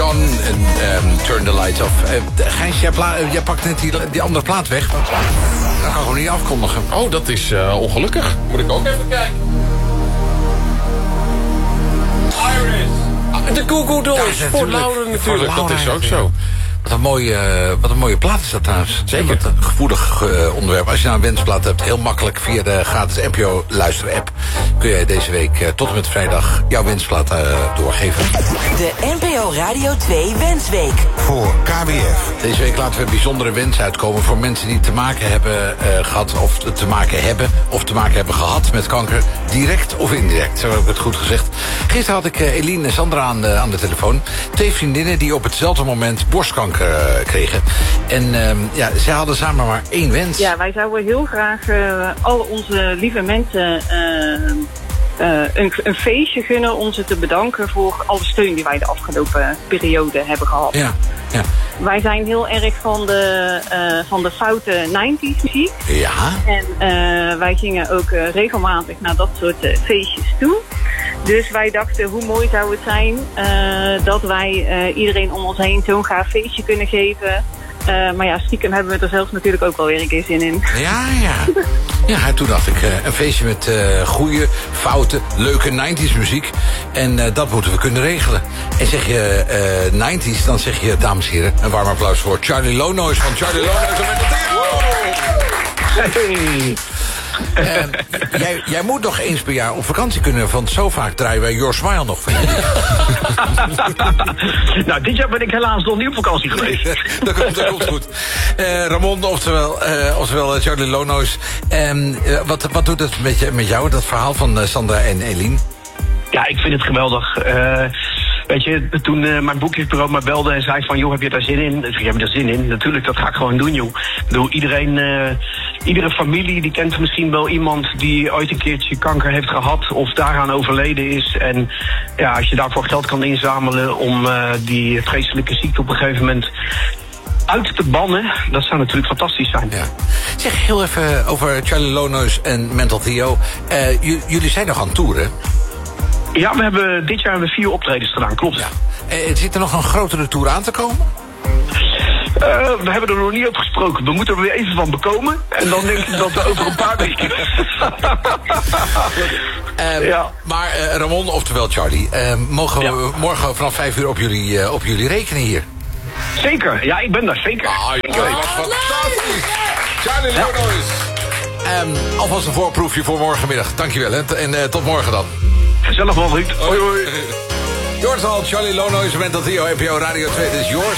On en Turn the Lights Off. Gijs, jij pakt net die andere plaat weg. Dat kan gewoon niet afkondigen. Oh, dat is ongelukkig. Moet ik ook even kijken. Iris. De Goo Goo Dolls. Ja, voor Laura natuurlijk. Dat is ook zo. Wat een mooie plaat is dat trouwens. Zeker. Wat een gevoelig onderwerp. Als je nou een wensplaat hebt, heel makkelijk via de gratis NPO luisterapp kun je deze week tot en met vrijdag jouw wensplaat doorgeven. De NPO Radio 2 Wensweek. Voor KWF. Deze week laten we een bijzondere wens uitkomen voor mensen die te maken hebben gehad of te maken hebben gehad met kanker. Direct of indirect, zo heb ik het goed gezegd. Gisteren had ik Eline en Sandra aan de telefoon. 2 vriendinnen die op hetzelfde moment borstkanker kregen. En zij hadden samen maar 1 wens. Ja, wij zouden heel graag al onze lieve mensen een feestje gunnen om ze te bedanken voor alle steun die wij de afgelopen periode hebben gehad. Ja. Wij zijn heel erg van de foute 90s muziek. Ja. En wij gingen ook regelmatig naar dat soort feestjes toe. Dus wij dachten, hoe mooi zou het zijn dat wij iedereen om ons heen zo'n gaaf feestje kunnen geven. Maar ja, stiekem hebben we er zelfs natuurlijk ook wel weer een keer zin in. Ja. Ja, toen dacht ik, een feestje met goede, foute, leuke 90s muziek. En dat moeten we kunnen regelen. En zeg je 90s, dan zeg je, dames en heren, een warm applaus voor Charlie Lonois van Charlie Lonois. Hey. Jij moet nog eens per jaar op vakantie kunnen, want zo vaak draaien wij Your Smile nog van jullie. Nou, dit jaar ben ik helaas nog niet op vakantie geweest. dat komt goed. Ramon, oftewel Charlie Lonois. Wat doet het met jou, dat verhaal van Sandra en Eline? Ja, ik vind het geweldig. Weet je, toen mijn boekjesbureau me belde en zei van, joh, heb je daar zin in? Ik heb er zin in. Natuurlijk, dat ga ik gewoon doen, joh. Ik bedoel, iedere familie die kent misschien wel iemand die ooit een keertje kanker heeft gehad of daaraan overleden is. En ja, als je daarvoor geld kan inzamelen om die vreselijke ziekte op een gegeven moment uit te bannen, dat zou natuurlijk fantastisch zijn. Ja. Zeg heel even over Charlie Lonois en Mental Theo. Jullie zijn nog aan het toeren? Ja, we hebben dit jaar 4 optredens gedaan, klopt. Ja. Zit er nog een grotere tour aan te komen? We hebben er nog niet over gesproken. We moeten er weer even van bekomen. En dan denk ik dat we over een paar weken... ja. Maar Ramon, oftewel Charlie, mogen we morgen vanaf 5 uur op jullie rekenen hier? Zeker, ja, ik ben daar zeker. Wat fantastisch! Charlie Lonois. Alvast een voorproefje voor morgenmiddag. Dankjewel en tot morgen dan. Gezellig man, Ruud. Hoi hoi. Yours al, Charlie Lonois, Mental Theo, NPO Radio 2. Dit is Yours.